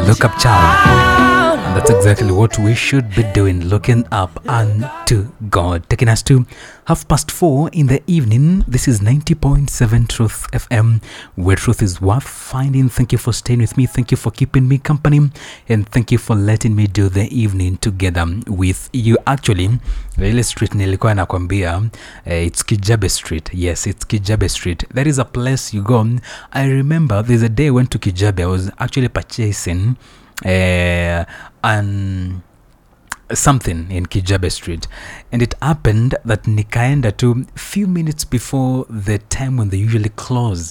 Look up, child. And that's exactly what we should be doing, looking up unto God. Taking us to 4:30 in the evening. This is 90.7 Truth FM, where truth is worth finding. Thank you for staying with me. Thank you for keeping me company. And thank you for letting me do the evening together with you. Actually, ile street nilikuwa nakwambia, it's Kijabe Street. Yes, it's Kijabe Street. That is a place you go. I remember there's a day I went to Kijabe. I was actually purchasing something in Kijabe Street, and it happened that nikaenda to few minutes before the time when they usually close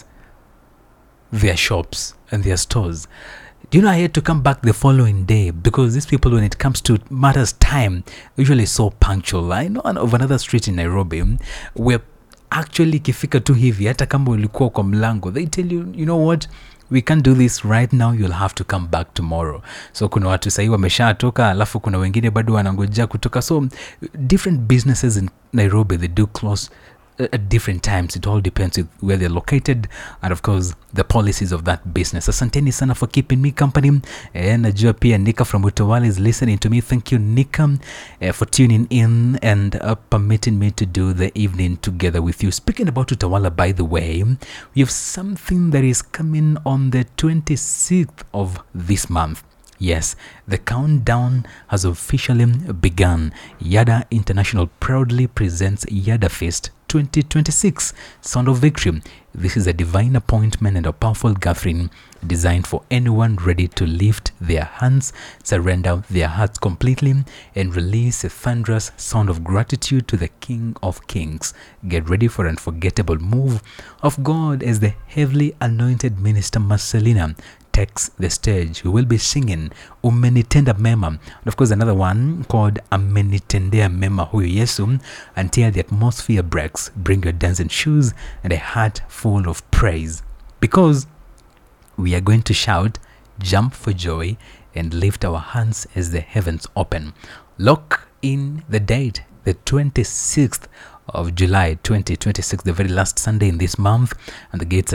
their shops and their stores. Do you know I had to come back the following day because these people, when it comes to matters time, usually so punctual. I know of another street in Nairobi where actually kifika tu hivi hata kama ulikuwa kwa mlango, they tell you, you know what, we can't do this right now, you'll have to come back tomorrow. So kuna watu sahi wameshatoka, alafu kuna wengine bado wanangojea kutoka. So different businesses in Nairobi, they do close at different times. It all depends with where they're located and of course the policies of that business. Asanteni sana for keeping me company. Najua pia Nika from Utawala is listening to me. Thank you, Nika, for tuning in and permitting me to do the evening together with you. Speaking about Utawala, by the way, we have something that is coming on the 26th of this month. Yes, the countdown has officially begun. Yada International proudly presents Yada Fest 2026, Sound of Victory. This is a divine appointment and a powerful gathering designed for anyone ready to lift their hands, surrender their hearts completely, and release a thunderous sound of gratitude to the King of Kings. Get ready for an unforgettable move of God as the heavily anointed minister Marcelina takes the stage. We will be singing Umenitenda Mema, and of course another one called Amenitendea Mema Huyu Yesu, until the atmosphere breaks. Bring your dancing shoes and a heart full of praise, because we are going to shout, jump for joy, and lift our hands as the heavens open. Lock in the date, the 26th of July 2026, the very last Sunday in this month, and the gates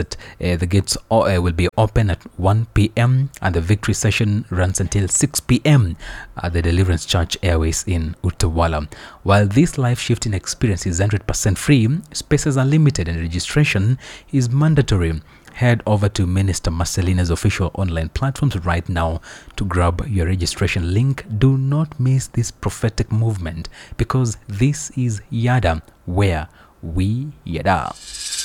will be open at 1 p.m. and the victory session runs until 6 p.m. at the Deliverance Church Airways in Utawala. While this life-shifting experience is 100% free, spaces are limited and registration is mandatory. Head over to Minister Marcelina's official online platforms right now to grab your registration link. Do not miss this prophetic movement, because this is Yada, where we Yada.